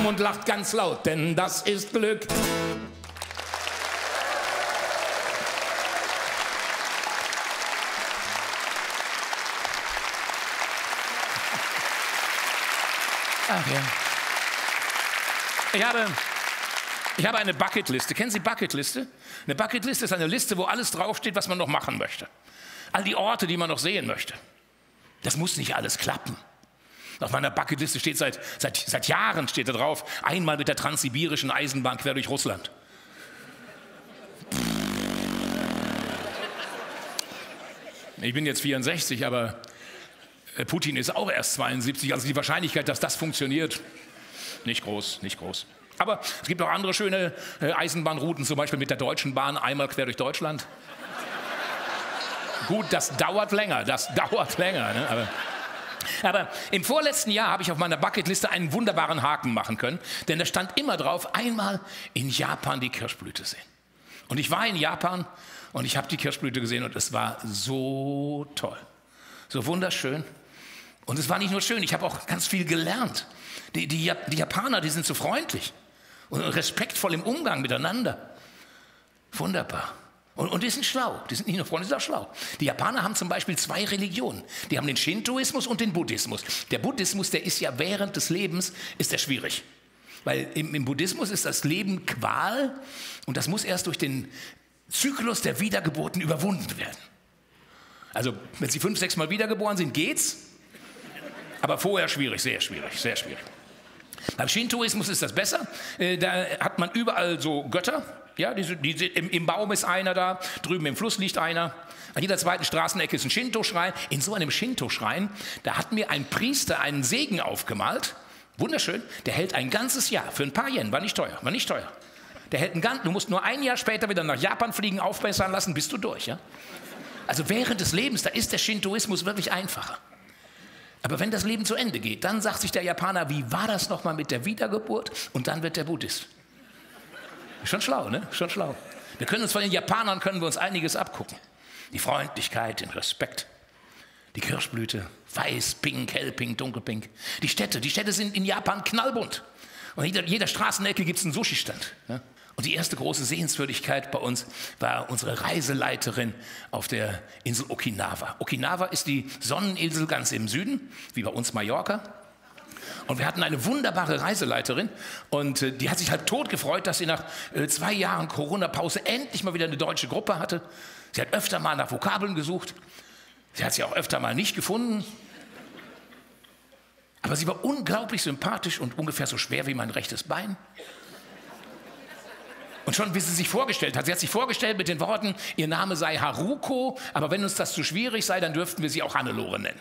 und lacht ganz laut, denn das ist Glück. Ach ja. Ich habe eine Bucketliste. Kennen Sie Bucketliste? Eine Bucketliste ist eine Liste, wo alles draufsteht, was man noch machen möchte. All die Orte, die man noch sehen möchte. Das muss nicht alles klappen. Auf meiner Bucketliste steht seit Jahren steht da drauf, einmal mit der transsibirischen Eisenbahn quer durch Russland. Ich bin jetzt 64, aber Putin ist auch erst 72. Also die Wahrscheinlichkeit, dass das funktioniert, nicht groß. Aber es gibt auch andere schöne Eisenbahnrouten, zum Beispiel mit der Deutschen Bahn einmal quer durch Deutschland. Gut, das dauert länger, ne? Aber im vorletzten Jahr habe ich auf meiner Bucketliste einen wunderbaren Haken machen können, denn da stand immer drauf, einmal in Japan die Kirschblüte sehen. Und ich war in Japan und ich habe die Kirschblüte gesehen und es war so toll, so wunderschön. Und es war nicht nur schön, ich habe auch ganz viel gelernt. Die Japaner, die sind so freundlich und respektvoll im Umgang miteinander. Wunderbar. Und die sind schlau, die sind nicht nur freundlich, die sind auch schlau. Die Japaner haben zum Beispiel 2 Religionen. Die haben den Shintoismus und den Buddhismus. Der Buddhismus, der ist ja während des Lebens, ist der schwierig. Weil im Buddhismus ist das Leben Qual und das muss erst durch den Zyklus der Wiedergeburten überwunden werden. Also wenn Sie 5, 6 Mal wiedergeboren sind, geht's. Aber vorher schwierig, sehr schwierig. Beim Shintoismus ist das besser. Da hat man überall so Götter. Ja, im Baum ist einer da, drüben im Fluss liegt einer. An jeder zweiten Straßenecke ist ein Shinto-Schrein. In so einem Shinto-Schrein, da hat mir ein Priester einen Segen aufgemalt. Wunderschön. Der hält ein ganzes Jahr für ein paar Yen. War nicht teuer. Der hält du musst nur ein Jahr später wieder nach Japan fliegen, aufbessern lassen, bist du durch. Ja? Also während des Lebens, da ist der Shintoismus wirklich einfacher. Aber wenn das Leben zu Ende geht, dann sagt sich der Japaner, wie war das nochmal mit der Wiedergeburt? Und dann wird der Buddhist. Schon schlau, ne? Schon schlau. Von den Japanern können wir uns einiges abgucken. Die Freundlichkeit, den Respekt, die Kirschblüte, weiß, pink, hellpink, dunkelpink. Die Städte sind in Japan knallbunt. Und in jeder Straßenecke gibt es einen Sushi-Stand. Ja? Und die erste große Sehenswürdigkeit bei uns war unsere Reiseleiterin auf der Insel Okinawa. Okinawa ist die Sonneninsel ganz im Süden, wie bei uns Mallorca. Und wir hatten eine wunderbare Reiseleiterin und die hat sich halt tot gefreut, dass sie nach 2 Jahren Corona-Pause endlich mal wieder eine deutsche Gruppe hatte. Sie hat öfter mal nach Vokabeln gesucht. Sie hat sie auch öfter mal nicht gefunden. Aber sie war unglaublich sympathisch und ungefähr so schwer wie mein rechtes Bein. Und schon wie sie sich vorgestellt hat, sie hat sich vorgestellt mit den Worten, ihr Name sei Haruko, aber wenn uns das zu schwierig sei, dann dürften wir sie auch Hannelore nennen.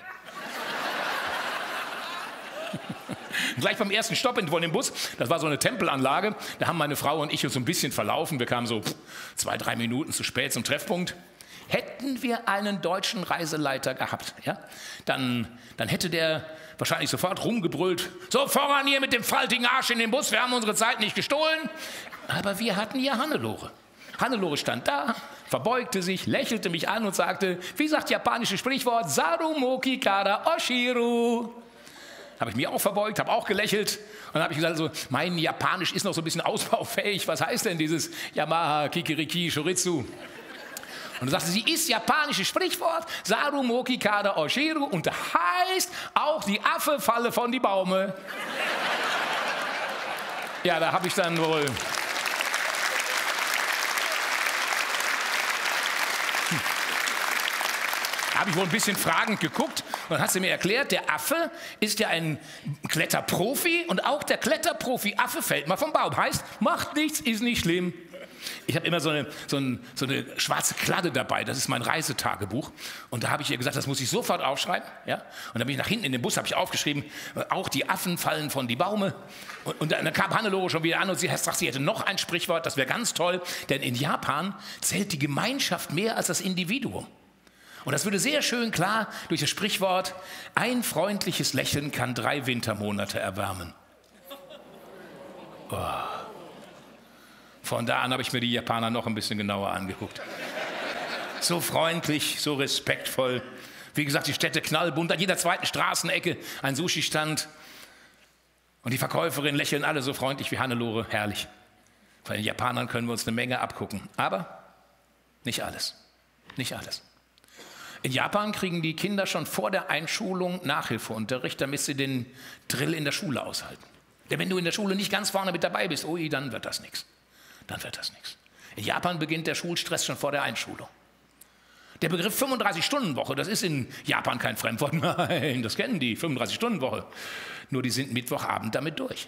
Gleich beim ersten Stopp von dem Bus, das war so eine Tempelanlage, da haben meine Frau und ich uns so ein bisschen verlaufen. Wir kamen so 2, 3 Minuten zu spät zum Treffpunkt. Hätten wir einen deutschen Reiseleiter gehabt, ja, dann hätte der wahrscheinlich sofort rumgebrüllt, so voran hier mit dem faltigen Arsch in den Bus, wir haben unsere Zeit nicht gestohlen. Aber wir hatten ja Hannelore. Hannelore stand da, verbeugte sich, lächelte mich an und sagte, wie sagt japanisches Sprichwort, Sarumoki kara oshiru. Habe ich mich auch verbeugt, habe auch gelächelt und dann habe ich gesagt, also, mein Japanisch ist noch so ein bisschen ausbaufähig. Was heißt denn dieses Yamaha Kikiriki Shoritsu? Und dann sagte sie, ist japanisches Sprichwort, Sarumoki kara oshiru und heißt, auch die Affe falle von die Baume. Ja, da habe ich dann wohl... habe ich wohl ein bisschen fragend geguckt und dann hat sie mir erklärt, der Affe ist ja ein Kletterprofi und auch der Kletterprofi Affe fällt mal vom Baum. Heißt, macht nichts, ist nicht schlimm. Ich habe immer so eine schwarze Kladde dabei, das ist mein Reisetagebuch. Und da habe ich ihr gesagt, das muss ich sofort aufschreiben. Ja? Und dann bin ich nach hinten in den Bus, habe ich aufgeschrieben, auch die Affen fallen von die Baume. Und dann kam Hannelore schon wieder an und sie sagt, sie hätte noch ein Sprichwort, das wäre ganz toll. Denn in Japan zählt die Gemeinschaft mehr als das Individuum. Und das würde sehr schön klar durch das Sprichwort, ein freundliches Lächeln kann 3 Wintermonate erwärmen. Oh. Von da an habe ich mir die Japaner noch ein bisschen genauer angeguckt. So freundlich, so respektvoll. Wie, Wie gesagt, die Städte knallbunt, an jeder zweiten Straßenecke ein Sushi-Stand. Und die Verkäuferinnen lächeln alle so freundlich wie Hannelore. Herrlich. Von den Japanern können wir uns eine Menge abgucken. Aber nicht alles. Nicht alles. In Japan kriegen die Kinder schon vor der Einschulung Nachhilfeunterricht, damit sie den Drill in der Schule aushalten. Denn wenn du in der Schule nicht ganz vorne mit dabei bist, ui, dann wird das nichts. Dann wird das nichts. In Japan beginnt der Schulstress schon vor der Einschulung. Der Begriff 35-Stunden-Woche, das ist in Japan kein Fremdwort. Nein, das kennen die, 35-Stunden-Woche. Nur die sind Mittwochabend damit durch.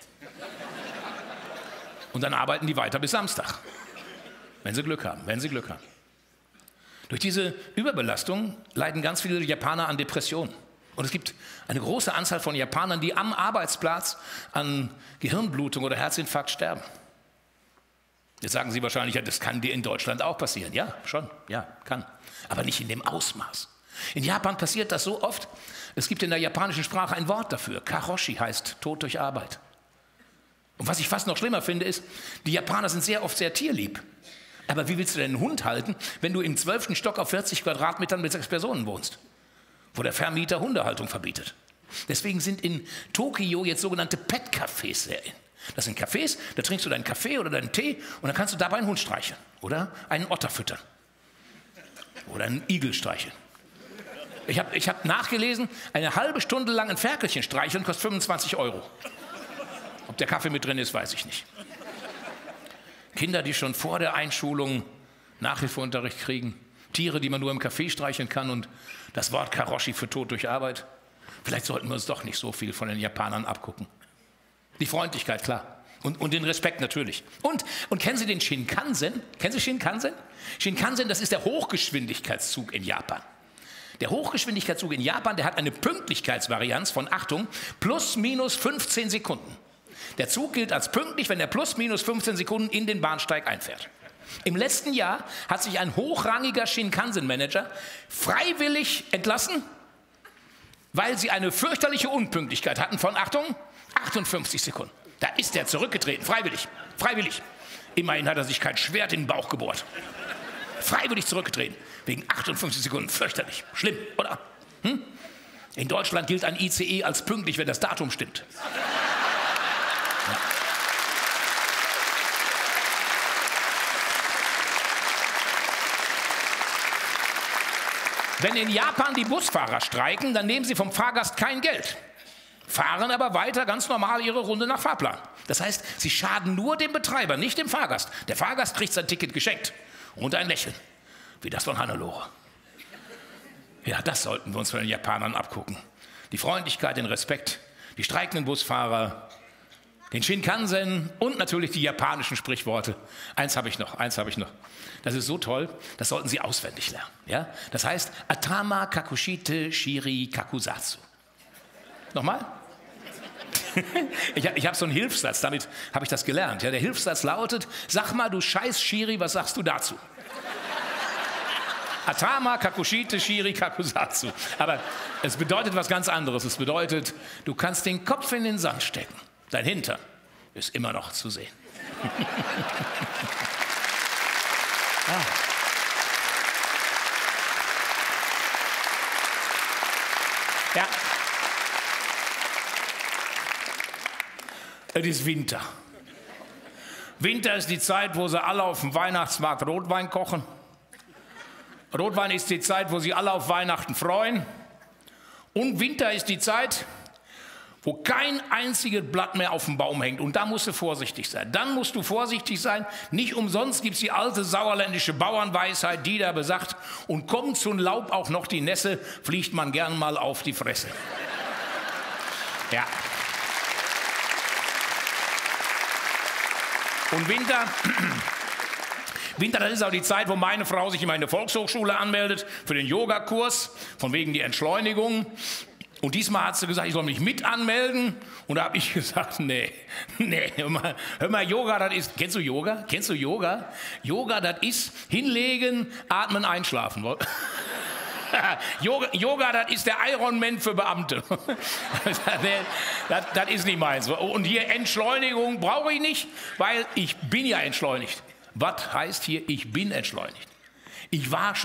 Und dann arbeiten die weiter bis Samstag. Wenn sie Glück haben, wenn sie Glück haben. Durch diese Überbelastung leiden ganz viele Japaner an Depressionen. Und es gibt eine große Anzahl von Japanern, die am Arbeitsplatz an Gehirnblutung oder Herzinfarkt sterben. Jetzt sagen Sie wahrscheinlich, ja, das kann dir in Deutschland auch passieren. Ja, schon, ja, kann. Aber nicht in dem Ausmaß. In Japan passiert das so oft. Es gibt in der japanischen Sprache ein Wort dafür. Karoshi heißt Tod durch Arbeit. Und was ich fast noch schlimmer finde, ist, die Japaner sind sehr oft sehr tierlieb. Aber wie willst du denn einen Hund halten, wenn du im 12. Stock auf 40 Quadratmetern mit 6 Personen wohnst, wo der Vermieter Hundehaltung verbietet? Deswegen sind in Tokio jetzt sogenannte Pet-Cafés sehr in. Das sind Cafés, da trinkst du deinen Kaffee oder deinen Tee und dann kannst du dabei einen Hund streicheln oder einen Otter füttern oder einen Igel streicheln. Ich hab nachgelesen, eine halbe Stunde lang ein Ferkelchen streicheln kostet 25 €. Ob der Kaffee mit drin ist, weiß ich nicht. Kinder, die schon vor der Einschulung Nachhilfeunterricht kriegen, Tiere, die man nur im Café streicheln kann und das Wort Karoshi für Tod durch Arbeit. Vielleicht sollten wir uns doch nicht so viel von den Japanern abgucken. Die Freundlichkeit, klar. Und den Respekt natürlich. Und kennen Sie den Shinkansen? Kennen Sie Shinkansen? Shinkansen, das ist der Hochgeschwindigkeitszug in Japan. Der Hochgeschwindigkeitszug in Japan, der hat eine Pünktlichkeitsvarianz von, Achtung, plus minus 15 Sekunden. Der Zug gilt als pünktlich, wenn er plus minus 15 Sekunden in den Bahnsteig einfährt. Im letzten Jahr hat sich ein hochrangiger Shinkansen-Manager freiwillig entlassen, weil sie eine fürchterliche Unpünktlichkeit hatten von, Achtung, 58 Sekunden. Da ist er zurückgetreten, freiwillig, freiwillig. Immerhin hat er sich kein Schwert in den Bauch gebohrt. Freiwillig zurückgetreten, wegen 58 Sekunden, fürchterlich, schlimm, oder? In Deutschland gilt ein ICE als pünktlich, wenn das Datum stimmt. Ja. Wenn in Japan die Busfahrer streiken, dann nehmen sie vom Fahrgast kein Geld, fahren aber weiter ganz normal ihre Runde nach Fahrplan. Das heißt, sie schaden nur dem Betreiber, nicht dem Fahrgast. Der Fahrgast kriegt sein Ticket geschenkt und ein Lächeln, wie das von Hannelore. Ja, das sollten wir uns von den Japanern abgucken. Die Freundlichkeit, den Respekt, die streikenden Busfahrer, den Shinkansen und natürlich die japanischen Sprichworte. Eins habe ich noch. Das ist so toll, das sollten Sie auswendig lernen. Ja? Das heißt, Atama kakushite shiri kakusatsu. Nochmal? Ich habe so einen Hilfssatz, damit habe ich das gelernt. Ja, der Hilfssatz lautet, sag mal, du scheiß Shiri, was sagst du dazu? Atama kakushite shiri kakusatsu. Aber es bedeutet was ganz anderes. Es bedeutet, du kannst den Kopf in den Sand stecken. Dein Hintern ist immer noch zu sehen. Ja. Es ist Winter. Winter ist die Zeit, wo sie alle auf dem Weihnachtsmarkt Rotwein kochen. Rotwein ist die Zeit, wo sie alle auf Weihnachten freuen. Und Winter ist die Zeit, wo kein einziges Blatt mehr auf dem Baum hängt. Und da musst du vorsichtig sein. Dann musst du vorsichtig sein. Nicht umsonst gibt es die alte sauerländische Bauernweisheit, die da besagt, und kommt zum Laub auch noch die Nässe, fliegt man gern mal auf die Fresse. Ja. Und Winter, das ist auch die Zeit, wo meine Frau sich in meine Volkshochschule anmeldet für den Yogakurs, von wegen die Entschleunigung. Und diesmal hat sie gesagt, ich soll mich mit anmelden. Und da habe ich gesagt, nee, hör mal, Yoga, das ist, kennst du Yoga? Yoga, das ist hinlegen, atmen, einschlafen. Yoga, das ist der Ironman für Beamte. Das ist nicht meins. Und hier Entschleunigung brauche ich nicht, weil ich bin ja entschleunigt. Was heißt hier, ich bin entschleunigt? Ich war schon